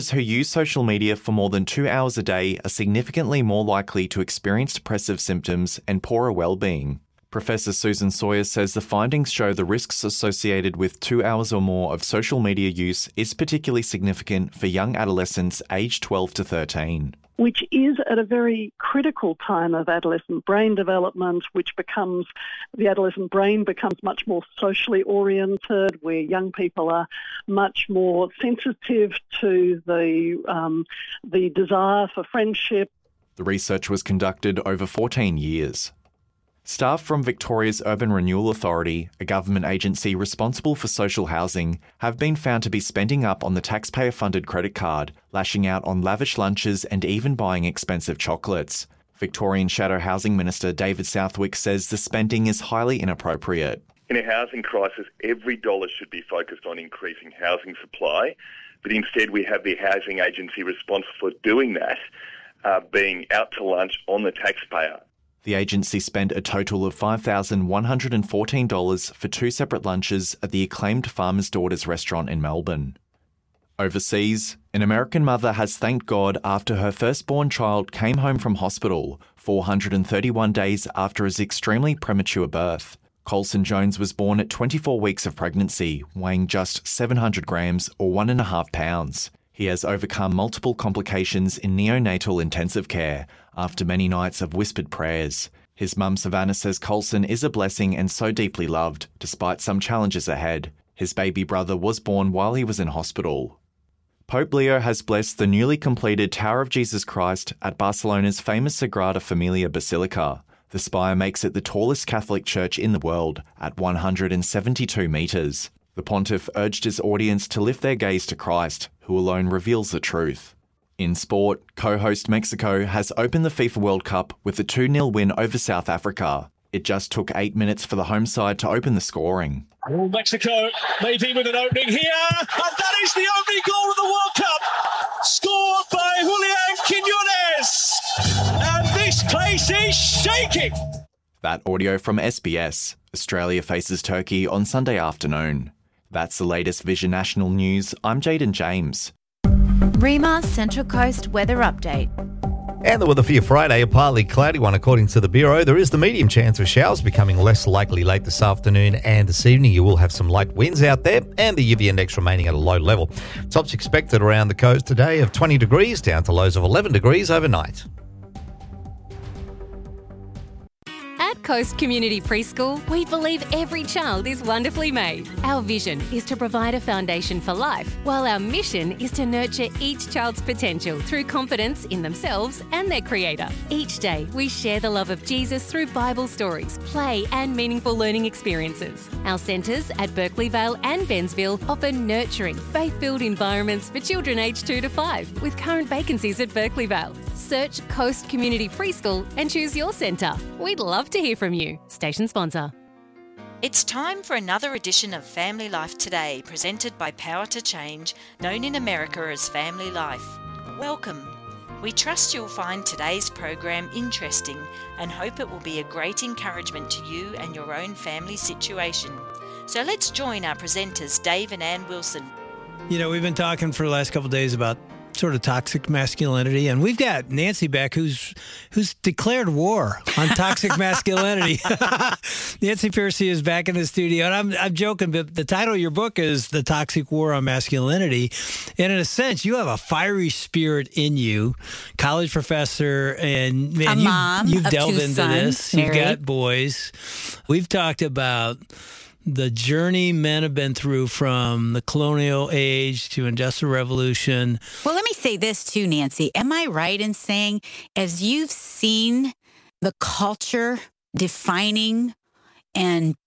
those who use social media for more than 2 hours a day are significantly more likely to experience depressive symptoms and poorer well-being. Professor Susan Sawyer says the findings show the risks associated with 2 hours or more of social media use is particularly significant for young adolescents aged 12 to 13. Which is at a very critical time of adolescent brain development, the adolescent brain becomes much more socially oriented, where young people are much more sensitive to the desire for friendship. The research was conducted over 14 years. Staff from Victoria's Urban Renewal Authority, a government agency responsible for social housing, have been found to be spending up on the taxpayer-funded credit card, lashing out on lavish lunches and even buying expensive chocolates. Victorian Shadow Housing Minister David Southwick says the spending is highly inappropriate. In a housing crisis, every dollar should be focused on increasing housing supply, but instead we have the housing agency responsible for doing that being out to lunch on the taxpayer. The agency spent a total of $5,114 for 2 separate lunches at the acclaimed Farmer's Daughters restaurant in Melbourne. Overseas, an American mother has thanked God after her firstborn child came home from hospital 431 days after his extremely premature birth. Colson Jones was born at 24 weeks of pregnancy, weighing just 700 grams or 1.5 pounds. He has overcome multiple complications in neonatal intensive care after many nights of whispered prayers. His mum Savannah says Colson is a blessing and so deeply loved, despite some challenges ahead. His baby brother was born while he was in hospital. Pope Leo has blessed the newly completed Tower of Jesus Christ at Barcelona's famous Sagrada Familia Basilica. The spire makes it the tallest Catholic church in the world at 172 metres. The pontiff urged his audience to lift their gaze to Christ, who alone reveals the truth. In sport, co-host Mexico has opened the FIFA World Cup with a 2-0 win over South Africa. It just took 8 minutes for the home side to open the scoring. Oh, Mexico maybe with an opening here, and that is the opening goal of the World Cup, scored by Julian Quiñones, and this place is shaking. That audio from SBS. Australia faces Turkey on Sunday afternoon. That's the latest Vision National News. I'm Jaden James. REMA Central Coast Weather Update. And the weather for your Friday, a partly cloudy one according to the Bureau. There is the medium chance of showers becoming less likely late this afternoon and this evening. You will have some light winds out there and the UV index remaining at a low level. Tops expected around the coast today of 20 degrees down to lows of 11 degrees overnight. At Coast Community Preschool, we believe every child is wonderfully made. Our vision is to provide a foundation for life, while our mission is to nurture each child's potential through confidence in themselves and their Creator. Each day, we share the love of Jesus through Bible stories, play and meaningful learning experiences. Our centres at Berkeley Vale and Bensville offer nurturing, faith-filled environments for children aged 2 to 5, with current vacancies at Berkeley Vale. Search Coast Community Preschool and choose your centre. We'd love to hear from you. Station sponsor. It's time for another edition of Family Life Today, presented by Power to Change, known in America as Family Life. Welcome. We trust you'll find today's program interesting and hope it will be a great encouragement to you and your own family situation. So let's join our presenters, Dave and Ann Wilson. You know, we've been talking for the last couple of days about sort of toxic masculinity, and we've got Nancy back who's declared war on toxic masculinity. Nancy Pearcey is back in the studio, and I'm joking, but the title of your book is The Toxic War on Masculinity, and in a sense, you have a fiery spirit in you, college professor, and man, you've delved into this. You've got boys. We've talked about the journey men have been through from the colonial age to industrial revolution. Well, let me say this too, Nancy. Am I right in saying, as you've seen the culture defining and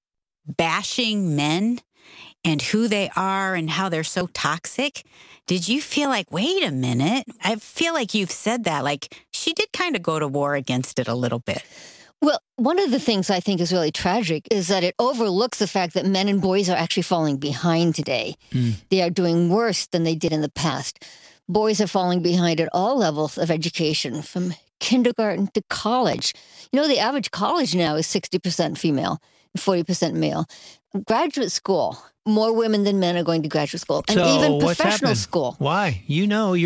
bashing men and who they are and how they're so toxic, did you feel like, wait a minute? I feel like you've said that, like she did kind of go to war against it a little bit. Well, one of the things I think is really tragic is that it overlooks the fact that men and boys are actually falling behind today. They are doing worse than they did in the past. Boys are falling behind at all levels of education, from kindergarten to college. You know, the average college now is 60% female, 40% male. Graduate school, more women than men are going to graduate school, and even professional school. Why? You know,